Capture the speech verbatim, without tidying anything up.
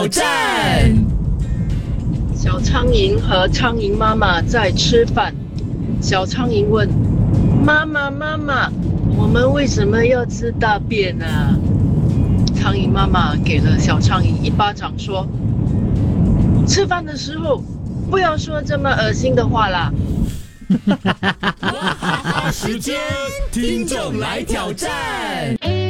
挑战。 小苍蝇和苍蝇妈妈在吃饭。小苍蝇问：妈妈妈妈，我们为什么要吃大便呢？苍蝇妈妈给了小苍蝇一巴掌，说：吃饭的时候不要说这么恶心的话啦。 时间，听众来挑战。